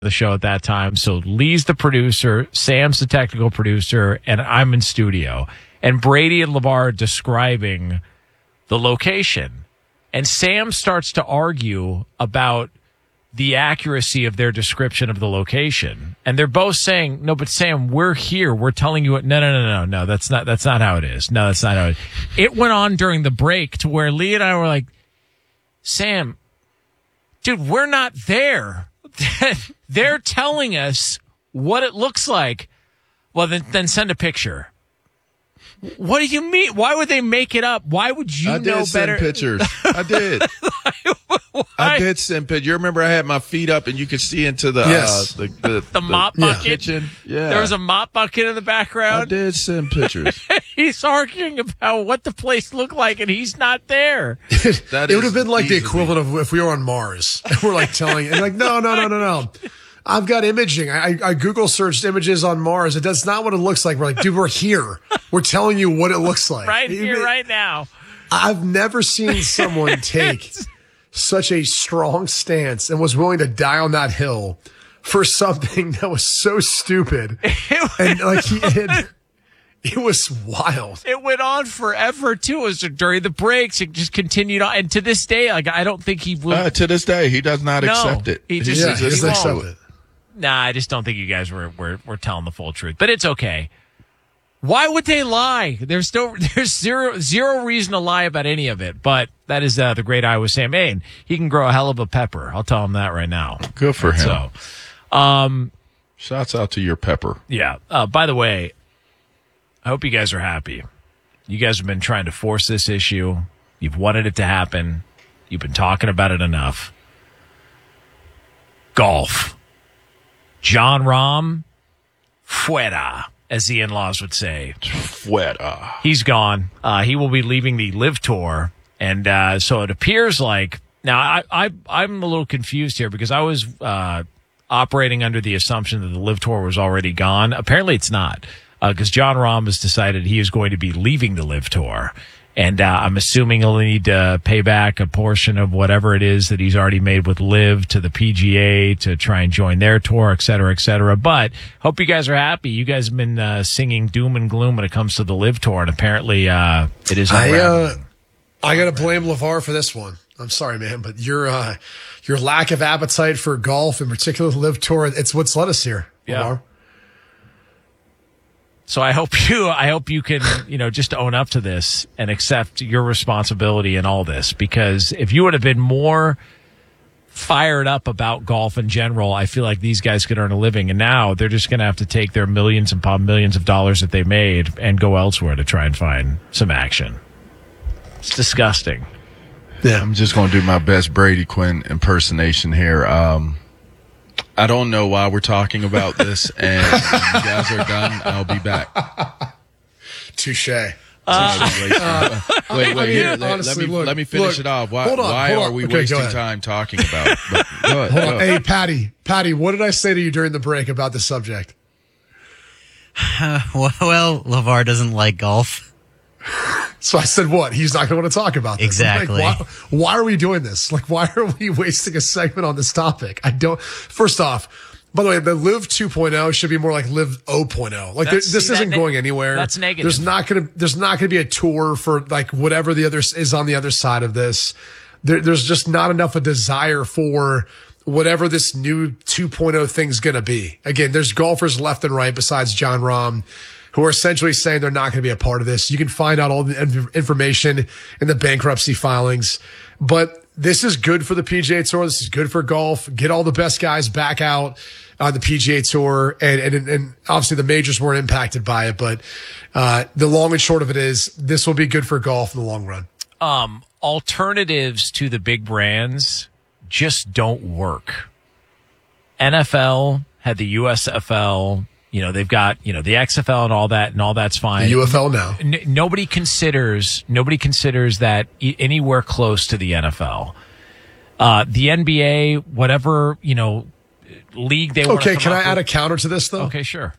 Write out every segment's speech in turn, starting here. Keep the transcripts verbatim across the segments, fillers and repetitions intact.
the show at that time. So Lee's the producer, Sam's the technical producer, and I'm in studio. And Brady and LeVar are describing the location. And Sam starts to argue about the accuracy of their description of the location. And they're both saying, no, but Sam, we're here. We're telling you what, no, no, no, no, no, that's not, that's not how it is. No, that's not how it is. It went on during the break to where Lee and I were like, Sam, dude, we're not there. They're telling us what it looks like. Well, then, then send a picture. What do you mean? Why would they make it up? Why would you I know did better? Send pictures. I did. I did send pictures. You remember I had my feet up and you could see into the yes. uh, the, the, the mop the, bucket. Kitchen. Yeah, there was a mop bucket in the background. I did send pictures. He's arguing about what the place looked like, and he's not there. That it would have been like easily. the equivalent of if we were on Mars. And we're like telling, and like, no, no, no, no, no. I've got imaging. I, I Google searched images on Mars. It does not what it looks like. We're like, dude, we're here. We're telling you what it looks like. Right here, it, right now. I've never seen someone take such a strong stance and was willing to die on that hill for something that was so stupid. And like he had, it was wild. It went on forever too. It was during the breaks. It just continued on, and to this day, like I don't think he will. Uh, to this day, he does not no, accept it. He just, yeah, he doesn't accept it. Nah, I just don't think you guys were, were were telling the full truth. But it's okay. Why would they lie? There's no, there's zero zero reason to lie about any of it. But that is uh, the great Iowa Sam Maine. He can grow a hell of a pepper. I'll tell him that right now. Good for him. So, um, shouts out to your pepper. Yeah. Uh, by the way, I hope you guys are happy. You guys have been trying to force this issue. You've wanted it to happen. You've been talking about it enough. Golf. Jon Rahm, fuera, as the in-laws would say. Fuera. He's gone. Uh, he will be leaving the Live Tour. And uh, so it appears like... Now, I, I, I'm a little confused here because I was uh, operating under the assumption that the Live Tour was already gone. Apparently it's not, because uh, Jon Rahm has decided he is going to be leaving the Live Tour. And uh, I'm assuming he'll need to pay back a portion of whatever it is that he's already made with Live to the P G A to try and join their tour, et cetera, et cetera. But hope you guys are happy. You guys have been uh, singing doom and gloom when it comes to the Live Tour, and apparently uh, it is. I uh, I got to blame LeVar for this one. I'm sorry, man, but your uh, your lack of appetite for golf, in particular the Live Tour, it's what's led us here. Yeah. LeVar. So I hope you, I hope you can, you know, just own up to this and accept your responsibility in all this. Because if you would have been more fired up about golf in general, I feel like these guys could earn a living. And now they're just going to have to take their millions upon millions of dollars that they made and go elsewhere to try and find some action. It's disgusting. Yeah, I'm just going to do my best Brady Quinn impersonation here. Um, I don't know why we're talking about this, and when you guys are done, I'll be back. Touche. Uh, uh, wait, wait, here. Let, honestly, let me look, let me finish look, it off. Why, hold on, why hold are on. we Okay, wasting time talking about it? But, go ahead, hold go on. ahead. Hey, Patty, Patty, what did I say to you during the break about the subject? Uh, well, LeVar doesn't like golf. So I said, what? He's not going to want to talk about this. Exactly. Like, why, why are we doing this? Like, why are we wasting a segment on this topic? I don't. First off, by the way, the Live two point oh should be more like Live oh point oh. Like, there, this see, isn't that, going anywhere. That's negative. There's not going to. There's not going to be a tour for like whatever the other is on the other side of this. There, there's just not enough a desire for whatever this new two point oh thing's going to be. Again, there's golfers left and right besides Jon Rahm who are essentially saying they're not going to be a part of this. You can find out all the information in the bankruptcy filings. But this is good for the P G A Tour. This is good for golf. Get all the best guys back out on the P G A Tour. And, and, and obviously the majors weren't impacted by it. But uh, the long and short of it is this will be good for golf in the long run. Um, alternatives to the big brands just don't work. N F L had the U S F L. You know, they've got, you know, the X F L and all that, and all that's fine. The U F L now. N- nobody considers, nobody considers that e- anywhere close to the N F L. Uh, the N B A, whatever, you know, league they want to Okay, come can up I with. add a counter to this, though? Okay, sure.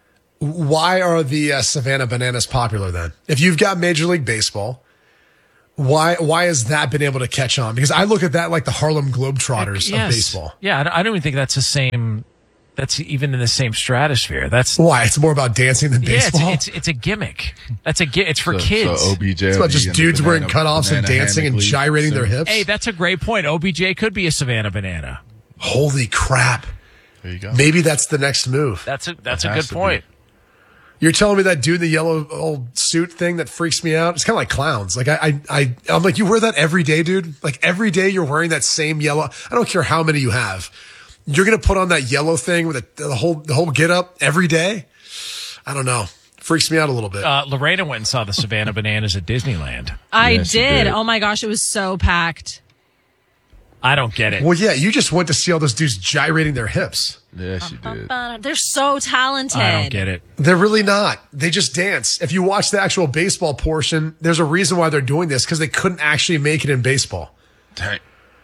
Why are the uh, Savannah Bananas popular then? If you've got Major League Baseball, Why why has that been able to catch on? Because I look at that like the Harlem Globetrotters Yes. of baseball. Yeah, I don't- I don't even think that's the same. That's even in the same stratosphere. That's Why? It's more about dancing than yeah. It's, baseball. it's it's a gimmick. That's a gi- It's for So- kids. So O B J it's will about be just in the dudes wearing banana- cutoffs and banana dancing and hammock league gyrating their soon. hips. Hey, that's a great point. O B J could be a Savannah Banana. Holy crap. There you go. Maybe that's the next move. That's a that's It a has good to point. You're telling me that dude in the yellow old suit thing that freaks me out? It's kind of like clowns. Like I, I, I, I'm like, you wear that every day, dude? Like every day you're wearing that same yellow. I don't care how many you have. You're going to put on that yellow thing with the, the whole, the whole get up every day. I don't know. Freaks me out a little bit. Uh, Lorena went and saw the Savannah Bananas at Disneyland. I Yes, you did. did. Oh my gosh, it was so packed. I don't get it. Well, yeah, you just went to see all those dudes gyrating their hips. Yes, you did. They're so talented. I don't get it. They're really not. They just dance. If you watch the actual baseball portion, there's a reason why they're doing this because they couldn't actually make it in baseball. Dang.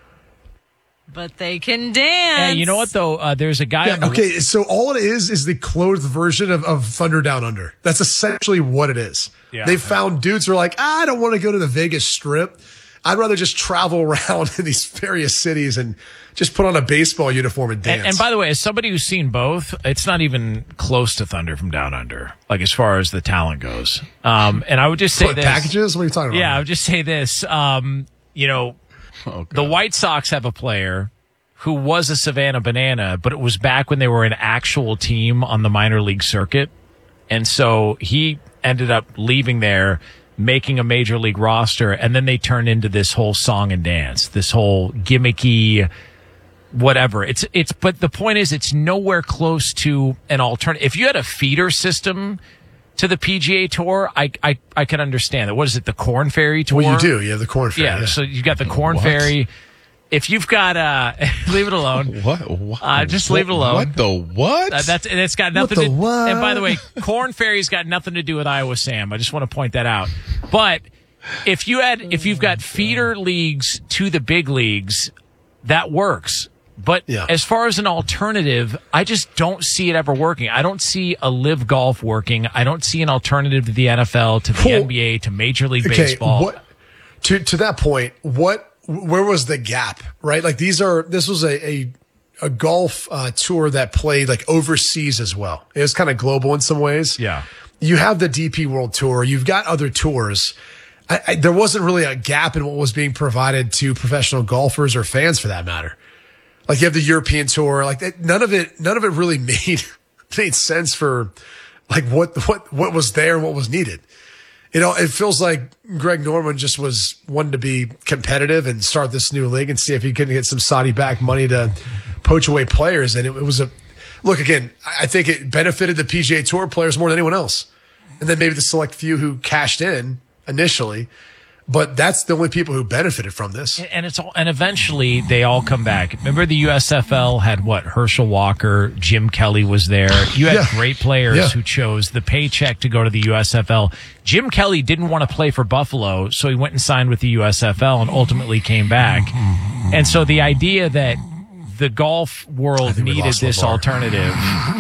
But they can dance. Yeah, you know what though? Uh, there's a guy. on Yeah, the, okay, so all it is is the clothed version of, of Thunder Down Under. That's essentially what it is. Yeah. They found dudes who are like, I don't want to go to the Vegas Strip. I'd rather just travel around in these various cities and just put on a baseball uniform and dance. And, and by the way, as somebody who's seen both, it's not even close to Thunder from Down Under, like as far as the talent goes. Um, and I would just say What, this. packages? What are you talking about? Yeah, I would just say this. Um, you know, Oh, God. the White Sox have a player who was a Savannah Banana, but it was back when they were an actual team on the minor league circuit. And so he ended up leaving there, making a major league roster, and then they turned into this whole song and dance, this whole gimmicky whatever. It's it's but the point is it's nowhere close to an alternative. If you had a feeder system to the P G A Tour, I I I can understand that. What is it, the Corn Ferry Tour? Well, you do. You have the Corn Ferry. Yeah, Yeah. so you've got the Corn What? Ferry. If you've got uh leave it alone. What? what? Uh, just leave it alone. What the what? Uh, that's and it's got nothing the to what? And by the way, Corn Ferry's got nothing to do with Iowa Sam. I just want to point that out. But if you had if you've got feeder leagues to the big leagues, that works. But Yeah. as far as an alternative, I just don't see it ever working. I don't see a live golf working. I don't see an alternative to the N F L, to the Well, N B A, to Major League Okay, Baseball. what to to that point, what where was the gap, right? Like these are this was a a, a golf uh, tour that played like overseas as well. It was kind of global in some ways. Yeah. You have the D P World Tour, you've got other tours. I, I, there wasn't really a gap in what was being provided to professional golfers or fans for that matter. Like you have the European Tour, like that, none of it, none of it really made made sense for like what what what was there and what was needed. You know, it feels like Greg Norman just was wanting to be competitive and start this new league and see if he could get some Saudi back money to poach away players. And it, it was a look again. I think it benefited the P G A Tour players more than anyone else, and then maybe the select few who cashed in initially. But that's the only people who benefited from this. And it's all, and eventually they all come back. Remember the U S F L had what? Herschel Walker, Jim Kelly was there. You had Yeah. great players Yeah. who chose the paycheck to go to the U S F L. Jim Kelly didn't want to play for Buffalo, so he went and signed with the U S F L and ultimately came back. And so the idea that the golf world think we needed lost this LeVar. alternative.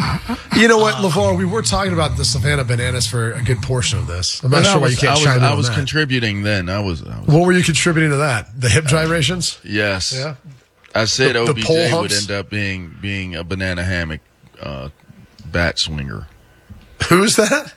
You know what, LeVar, we were talking about the Savannah Bananas for a good portion of this. I'm not And I sure why was, you can't I was, chime in I on was that. contributing then. I was. I was What were you contributing to that? The hip gyrations? yes. Yeah. I said The- the O B J pole would humps? end up being being a banana hammock uh, bat swinger. Who's that?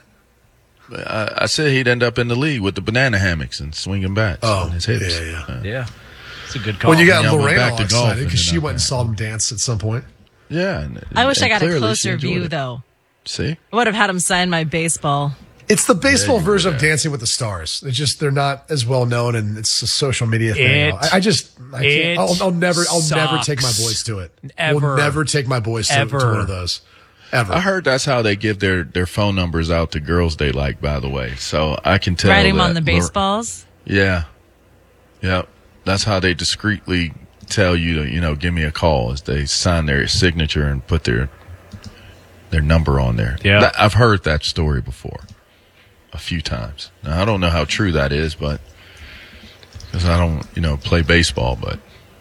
I, I said he'd end up in the league with the banana hammocks and swinging bats Oh, on his hips. yeah, yeah. Uh, Yeah. It's a good call. When you got Yeah, I went Lorena back all to golf excited and because she then I- went and saw them dance at some point. yeah and- I wish and I got a clearly she closer enjoyed view, it. though. See, I would have had him sign my baseball. It's the baseball Yeah, version yeah. of Dancing with the Stars. They just they're not as well known, and it's a social media thing. It- I, I just I it can't. I'll, I'll never I'll never take my sucks. boys to it. Ever. We'll never take my boys to, to Ever. one of those. Ever. I heard that's how they give their, their phone numbers out to girls they like. By the way, so I can tell. Write him that on the Lor- baseballs. Yeah, yeah. That's how they discreetly tell you to, you know, give me a call. Is they sign their signature and put their their number on there. Yeah. That- I've heard that story before, a few times. Now I don't know how true that is, but because I don't, you know, play baseball, but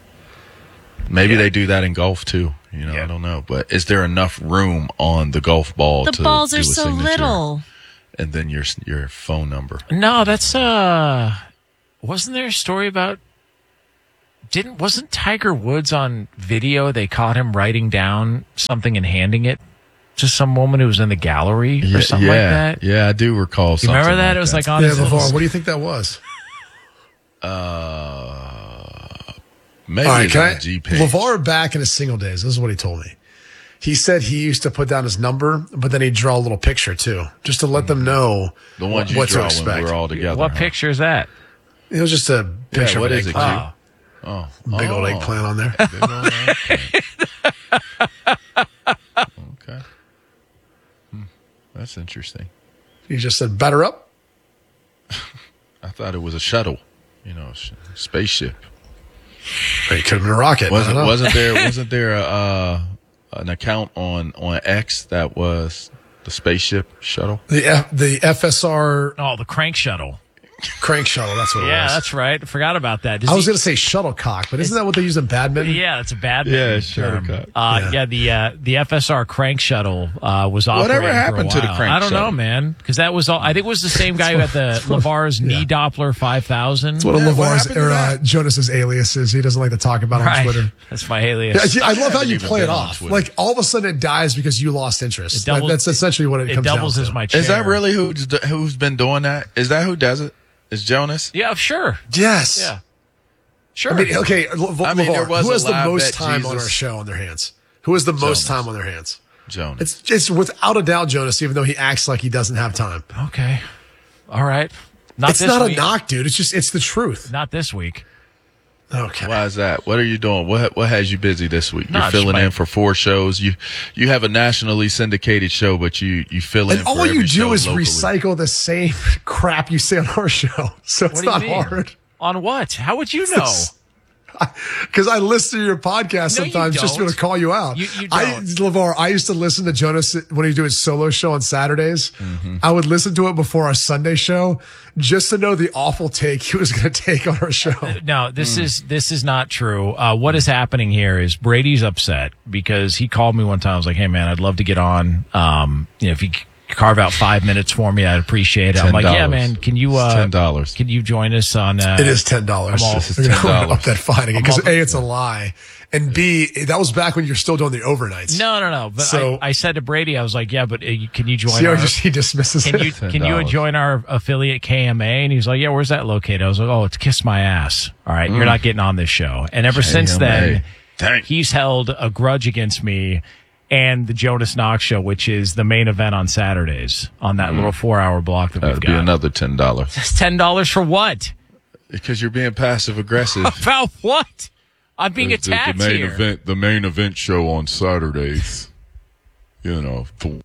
maybe they do that in golf too. You know, Yeah. I don't know. But is there enough room on the golf ball? The to balls do are a so signature? little. And then your your phone number. No, that's uh wasn't there a story about? Didn't wasn't Tiger Woods on video? They caught him writing down something and handing it to some woman who was in the gallery or Yeah, something yeah, like that. Yeah, I do recall You something. remember that? like It was like on Yeah, his little- LeVar, what do you think that was? Uh, maybe All right, it's can on I? the G page. LeVar back in his single days. This is what he told me. He said he used to put down his number, but then he'd draw a little picture too, just to let them know the ones you what to draw when expect. we're all together. What huh? picture is that? It was just a picture Yeah, what of an is it, eggplant. Q? Oh, Big old oh, eggplant on there. big old eggplant. Okay. Hmm. That's interesting. He just said, "Batter up." I thought it was a shuttle, you know, sh- spaceship. It could have been a rocket. I Wasn't don't know. wasn't there wasn't there a, uh, an account on on X that was the spaceship shuttle? the F, the F S R Oh, the crank shuttle. crank shuttle? That's what it Yeah, was. that's right. I forgot about that. Does I was he- going to say shuttlecock, but isn't that what they use in badminton? Yeah, that's a bad Yeah, term. shuttlecock. Uh, Yeah. yeah, the uh, the F S R crank shuttle uh, was operating Whatever for a happened to the while. crank I don't know, shuttle? man, because that was all. I think it was the same guy who had the LeVar's knee Doppler five thousand. It's one of Yeah, what LeVar's happened to or uh, that? Jonas's aliases. He doesn't like to talk about Right. on Twitter. That's my alias. Yeah, I love how haven't you even play it been on off. Twitter. Like all of a sudden it dies because you lost interest. It doubles- That- that's essentially what it, it comes doubles down as to. my chair. Is that really who's who's been doing that? Is that who does it? Is Jonas? Yeah, sure. Yes. Yeah, sure. I mean, okay, Le- I mean, there LeVar, was who a has the live most bet time on Jesus- our show on their hands? Who has the most Jonas. time on their hands? Jonas. It's it's without a doubt Jonas, even though he acts like he doesn't have time. okay, all right. Not It's this not week. a knock, dude. It's just it's the truth. Not this week. Okay. Why is that? What are you doing? What what has you busy this week? No, You're it's filling my- in for four shows. You you have a nationally syndicated show, but you you fill in. And for all you every do show is locally. recycle the same crap you say on our show. So it's What do you not mean? hard. On what? How would you know? Because I listen to your podcast No, you sometimes just to be able to don't. call you out. You- you I, don't. LeVar, I used to listen to Jonas when he would do his solo show on Saturdays. Mm-hmm. I would listen to it before our Sunday show just to know the awful take he was going to take on our show. No, this is this is not true. Uh, what is happening here is Brady's upset because he called me one time. I was like, "Hey, man, I'd love to get on. Um, you know, if you c- carve out five minutes for me, I'd appreciate it." I'm like, "Yeah, ten dollars. man, can you uh, It's ten dollars. Can you join us on?" Uh, It is ten dollars. I'm all- They're going to ten dollars. up that fine again because I'm all- A, it's a lie, and B, that was back when you're still doing the overnights. No, no, no. But So- I, I said to Brady, I was like, "Yeah, but uh, you- can you join? See how our, he, just, he dismisses can it? you ten can you dollars. join our affiliate K M A?" And he was like, "Yeah, where's that located?" I was like, "Oh, it's Kiss My Ass. All right, you're not getting on this show." And ever since K M A. then, Dang. he's held a grudge against me and the Jonas Knox show, which is the main event on Saturdays on that little four hour block that we've That'd be got. another ten dollars It's ten dollars for what? because you're being passive aggressive. About what? I'm being the, the attacked main here. event, the main event show on Saturdays. You know, for,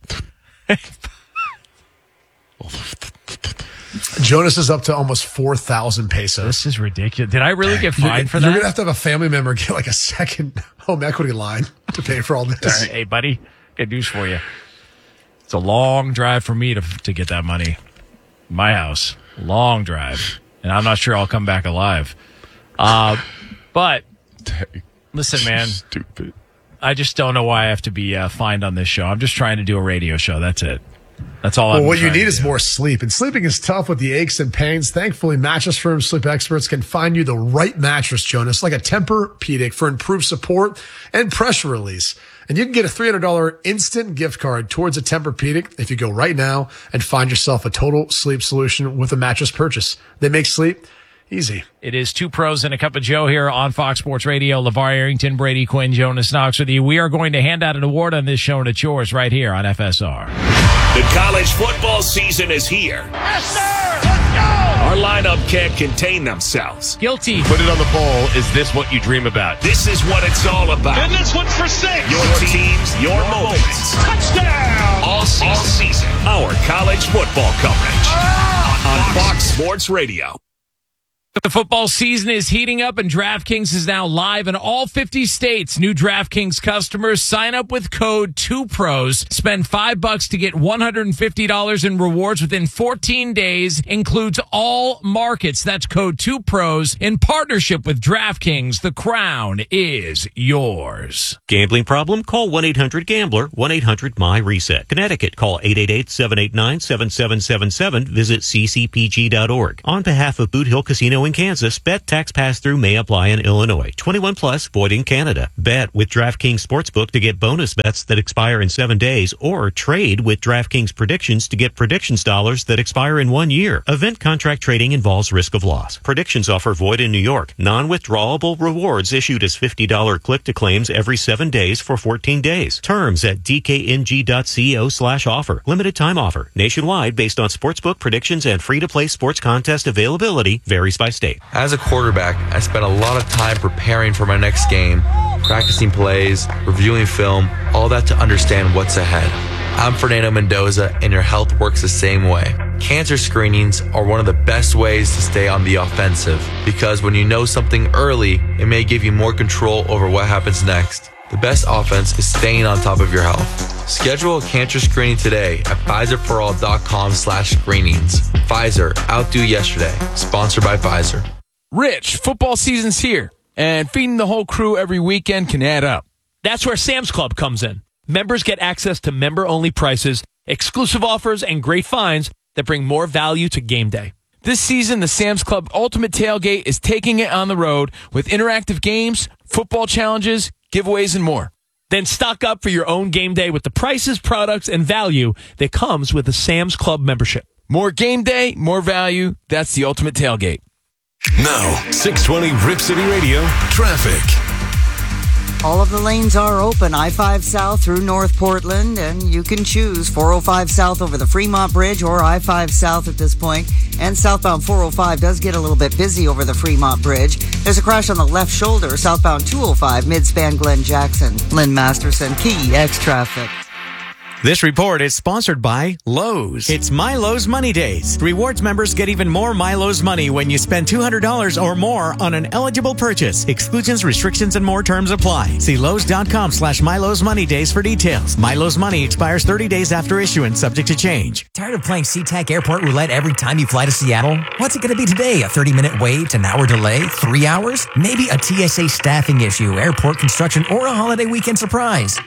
Jonas is up to almost four thousand pesos. This is ridiculous. Did I really get You're, fined for you're that? going to have to have a family member get like a second home equity line to pay for all this. Hey, buddy, good news for you. It's a long drive for me to to get that money. My house, long drive, and I'm not sure I'll come back alive. Uh, but Dang. listen, man, Stupid. I just don't know why I have to be uh, fined on this show. I'm just trying to do a radio show. That's it. That's all. Well, I'm what you trying need to is do. more sleep, and sleeping is tough with the aches and pains. Thankfully, Mattress Firm sleep experts can find you the right mattress, Jonas, like a Tempur-Pedic for improved support and pressure release. And you can get a three hundred dollars instant gift card towards a Tempur-Pedic if you go right now and find yourself a total sleep solution with a mattress purchase. They make sleep easy. It is two pros and a cup of Joe here on Fox Sports Radio. LeVar Arrington, Brady Quinn, Jonas Knox with you. We are going to hand out an award on this show, and it's yours right here on F S R. The college football season is here. Yes, sir! Let's go! Our lineup can't contain themselves. Guilty. Put it on the ball. Is this what you dream about? This is what it's all about. And this one's for six. Your teams, your moments. Touchdown. All season. All season. Our college football coverage on Fox Sports Radio. The football season is heating up, and DraftKings is now live in all fifty states. New DraftKings customers sign up with code two pros. Spend five bucks to get one hundred fifty dollars in rewards within fourteen days. Includes all markets. That's code two pros in partnership with DraftKings. The crown is yours. Gambling problem? Call one eight hundred gambler, one eight hundred M Y reset. Connecticut, call eight eight eight, seven eight nine, seven seven seven seven. Visit c c p g dot org. On behalf of Boot Hill Casino in Kansas, bet tax pass-through may apply in Illinois. twenty-one plus, void in Canada. Bet with DraftKings Sportsbook to get bonus bets that expire in seven days, or trade with DraftKings Predictions to get predictions dollars that expire in one year. Event contract trading involves risk of loss. Predictions offer void in New York. Non-withdrawable rewards issued as fifty dollars click-to-claims every seven days for fourteen days. Terms at d k n g dot co slash offer. Limited time offer. Nationwide based on sportsbook predictions and free-to-play sports contest availability. Varies by state. As a quarterback, I spent a lot of time preparing for my next game, practicing plays, reviewing film, all that to understand what's ahead. I'm Fernando Mendoza, and your health works the same way. Cancer screenings are one of the best ways to stay on the offensive, because when you know something early, it may give you more control over what happens next. The best offense is staying on top of your health. Schedule a cancer screening today at Pfizer for all dot com slash screenings. Pfizer, outdo yesterday. Sponsored by Pfizer. Rich, football season's here, and feeding the whole crew every weekend can add up. That's where Sam's Club comes in. Members get access to member-only prices, exclusive offers, and great finds that bring more value to game day. This season, the Sam's Club Ultimate Tailgate is taking it on the road with interactive games, football challenges, giveaways, and more. Then stock up for your own game day with the prices, products, and value that comes with a Sam's Club membership. More game day, more value. That's the Ultimate Tailgate. Now, six twenty Rip City Radio, traffic. All of the lanes are open. I five South through North Portland, and you can choose four oh five South over the Fremont Bridge or I five South at this point. And southbound four oh five does get a little bit busy over the Fremont Bridge. There's a crash on the left shoulder, southbound two oh five, mid-span Glen Jackson. Lynn Masterson, Key X Traffic. This report is sponsored by Lowe's. It's MyLowe's Money Days. Rewards members get even more MyLowe's money when you spend two hundred dollars or more on an eligible purchase. Exclusions, restrictions, and more terms apply. See Lowe's.com slash MyLowe's Money Days for details. MyLowe's Money expires thirty days after issuance, subject to change. Tired of playing SeaTac Airport Roulette every time you fly to Seattle? What's it going to be today? A thirty-minute wait, an hour delay, three hours? Maybe a T S A staffing issue, airport construction, or a holiday weekend surprise?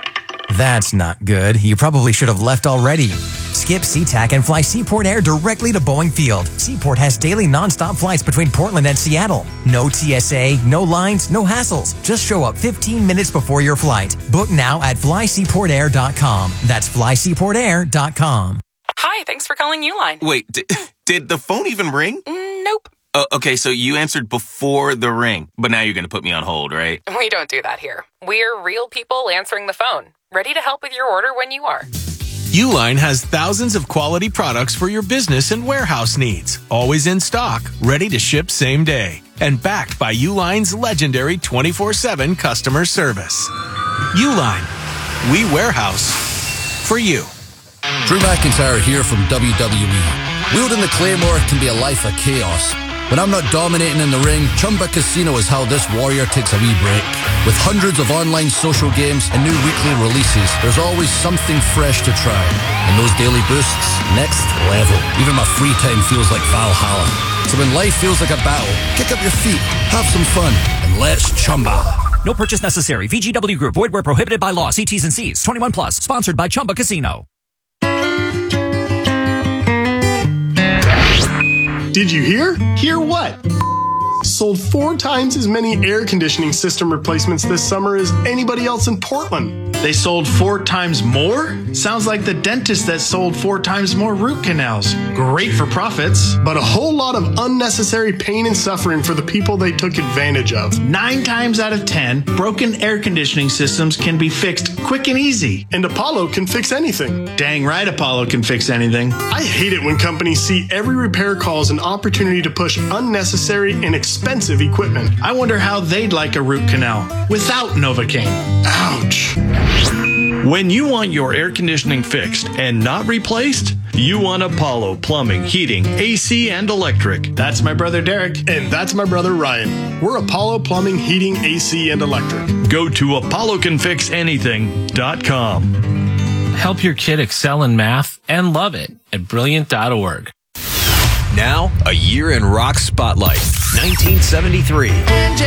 That's not good. You probably should have left already. Skip SeaTac and fly Seaport Air directly to Boeing Field. Seaport has daily nonstop flights between Portland and Seattle. No T S A, no lines, no hassles. Just show up fifteen minutes before your flight. Book now at fly seaport air dot com. That's fly seaport air dot com. Hi, thanks for calling Uline. Wait, did, did the phone even ring? Mm, nope. Uh, okay, so you answered before the ring, but now you're going to put me on hold, right? We don't do that here. We're real people answering the phone. Ready to help with your order when you are. Uline has thousands of quality products for your business and warehouse needs. Always in stock, ready to ship same day. And backed by Uline's legendary twenty-four seven customer service. Uline. We warehouse for you. Drew McIntyre here from W W E. Wielding the Claymore can be a life of chaos. When I'm not dominating in the ring, Chumba Casino is how this warrior takes a wee break. With hundreds of online social games and new weekly releases, there's always something fresh to try. And those daily boosts, next level. Even my free time feels like Valhalla. So when life feels like a battle, kick up your feet, have some fun, and let's Chumba. No purchase necessary. V G W Group. Void where prohibited by law. See T's and C's. twenty-one plus. Sponsored by Chumba Casino. Did you hear? Hear what? Sold four times as many air conditioning system replacements this summer as anybody else in Portland. They sold four times more? Sounds like the dentist that sold four times more root canals. Great for profits. But a whole lot of unnecessary pain and suffering for the people they took advantage of. Nine times out of ten, broken air conditioning systems can be fixed quick and easy. And Apollo can fix anything. Dang right Apollo can fix anything. I hate it when companies see every repair call as an opportunity to push unnecessary and expensive equipment. I wonder how they'd like a root canal without Novocaine. Ouch. When you want your air conditioning fixed and not replaced, you want Apollo Plumbing, Heating, A C, and Electric. That's my brother Derek. And that's my brother Ryan. We're Apollo Plumbing, Heating, A C, and Electric. Go to apollo can fix anything dot com. Help your kid excel in math and love it at brilliant dot org. Now, a year in rock spotlight. nineteen seventy-three.